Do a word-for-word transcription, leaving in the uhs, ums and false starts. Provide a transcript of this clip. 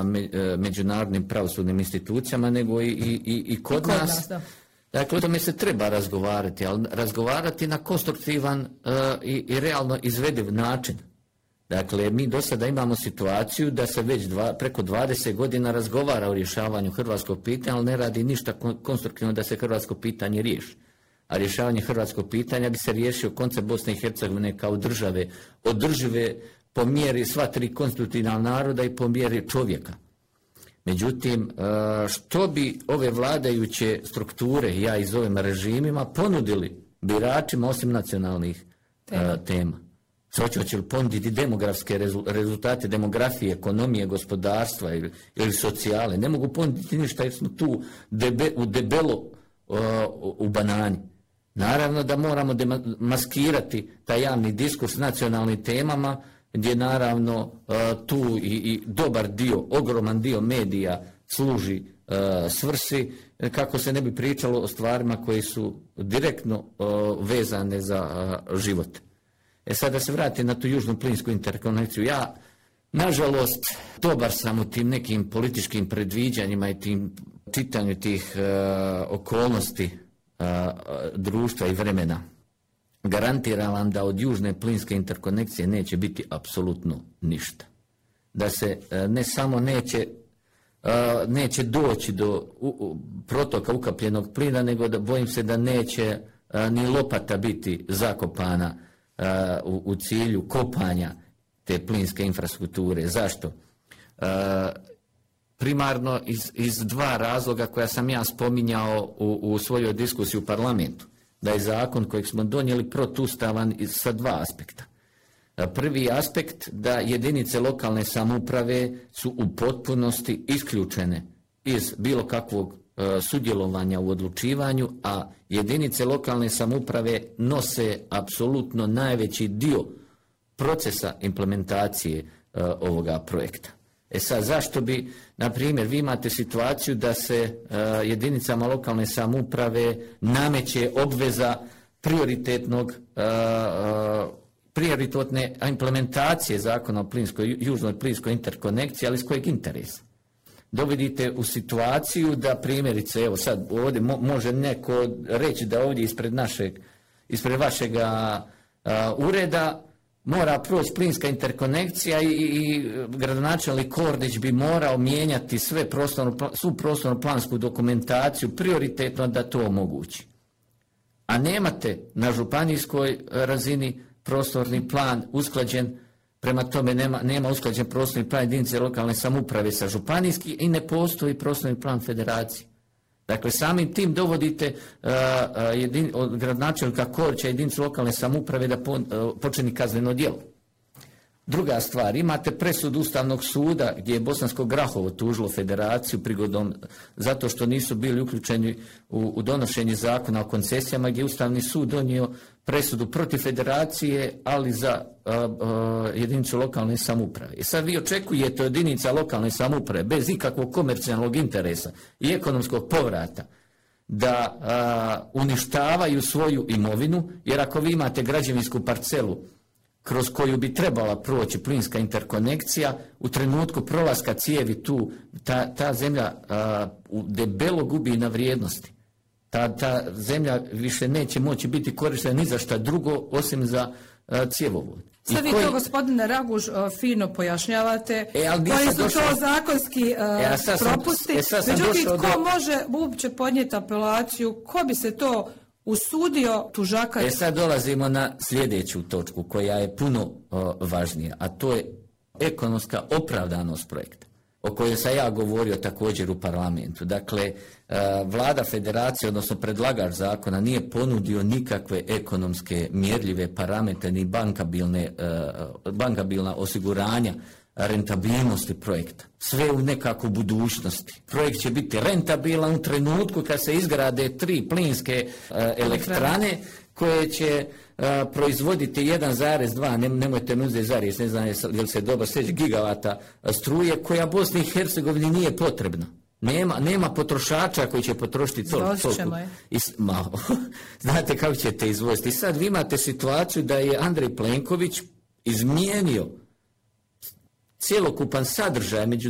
na međunarodnim pravosudnim institucijama, nego i, i, i kod, I kod nas. nas da. Dakle, o tome se treba razgovarati, ali razgovarati na konstruktivan uh, i, i realno izvediv način. Dakle, mi do sada imamo situaciju da se već dva, preko dvadeset godina razgovara o rješavanju hrvatskog pitanja, ali ne radi ništa konstruktivno da se hrvatsko pitanje riješi. A rješavanje hrvatskog pitanja bi se riješio koncept Bosne i Hercegovine kao države održive po mjeri sva tri konstitutivna naroda i po mjeri čovjeka. Međutim, što bi ove vladajuće strukture, ja iz ovim režimima, ponudili biračima osim nacionalnih tema? tema? Hoće li ponuditi demografske rezultate demografije, ekonomije, gospodarstva ili, ili socijale? Ne mogu ponuditi ništa jer smo tu debe, u debelo uh, u banani. Naravno da moramo maskirati taj javni diskurs nacionalnim temama, gdje naravno uh, tu i, i dobar dio, ogroman dio medija služi uh, svrsi, kako se ne bi pričalo o stvarima koje su direktno uh, vezane za uh, život. E sad da se vrati na tu južnu plinsku interkonekciju. Ja, nažalost, dobar sam u tim nekim političkim predviđanjima i tim čitanju tih uh, okolnosti uh, društva i vremena. Garantiram vam da od južne plinske interkonekcije neće biti apsolutno ništa. Da se uh, ne samo neće, uh, neće doći do u, u, protoka ukapljenog plina, nego da bojim se da neće uh, ni lopata biti zakopana Uh, u, u cilju kopanja te plinske infrastrukture. Zašto? Uh, primarno iz, iz dva razloga koja sam ja spominjao u, u svojoj diskusiji u parlamentu. Da je zakon kojeg smo donijeli protustavan sa dva aspekta. Uh, prvi aspekt da jedinice lokalne samouprave su u potpunosti isključene iz bilo kakvog sudjelovanja u odlučivanju, a jedinice lokalne samouprave nose apsolutno najveći dio procesa implementacije uh, ovoga projekta. E sad, zašto bi, na primjer, vi imate situaciju da se uh, jedinicama lokalne samouprave nameće obveza prioritetnog uh, uh, prioritetne implementacije zakona o plinskoj, južnoj plinskoj interkonekciji, ali iz kojeg interesa? Dovodite u situaciju da primjerice, evo sad ovdje mo, može neko reći da ovdje ispred našeg, ispred vašega a, ureda mora proći plinska interkonekcija i, i gradonačelnik Kordić bi morao mijenjati sve prostorno, svu prostorno plansku dokumentaciju prioritetno da to omogući. A nemate na županijskoj razini prostorni plan usklađen. Prema tome nema, nema usklađen prostorni plan jedinice lokalne samouprave sa županijski i ne postoji prostorni plan federacije. Dakle, samim tim dovodite uh, uh, jedin, od gradonačelnika Kordića jedinice lokalne samouprave da po, uh, počini kazneno djelo. Druga stvar, imate presudu Ustavnog suda gdje je Bosansko Grahovo tužilo federaciju prigodom zato što nisu bili uključeni u, u donošenje zakona o koncesijama, gdje je Ustavni sud donio presudu protiv federacije, ali za uh, uh, jedinicu lokalne samouprave. I sad vi očekujete od jedinica lokalne samouprave bez ikakvog komercijalnog interesa i ekonomskog povrata da uh, uništavaju svoju imovinu, jer ako vi imate građevinsku parcelu kroz koju bi trebala proći plinska interkonekcija, u trenutku prolaska cijevi tu, ta, ta zemlja a, u debelo gubi na vrijednosti. Ta, ta zemlja više neće moći biti korištena ni za šta drugo osim za a, cjevovod. Sad vi koji... to, gospodine Raguž, fino pojašnjavate, e, koji su došao... to zakonski uh, e, propusti. E, Međutim, ko do... može uopće podnijeti apelaciju, ko bi se to usudio tužakati? E sad dolazimo na sljedeću točku koja je puno o, važnija, a to je ekonomska opravdanost projekta, o kojoj sam ja govorio također u parlamentu. Dakle, a, vlada federacije, odnosno predlagač zakona, nije ponudio nikakve ekonomske mjerljive parametre ni bankabilne, a, bankabilna osiguranja rentabilnosti projekta. Sve u nekakvu budućnosti. Projekt će biti rentabilan u trenutku kad se izgrade tri plinske uh, elektrane koje će uh, proizvoditi jedan zarez dva, ne, nemojte mi uzeti zarez, ne znam je li se dobro sveći, gigavata struje, koja Bosni i Hercegovini nije potrebna. Nema, nema potrošača koji će potrošiti toliko. Znate kako ćete izvoziti. I sad vi imate situaciju da je Andrej Plenković izmijenio cjelokupan sadržaj među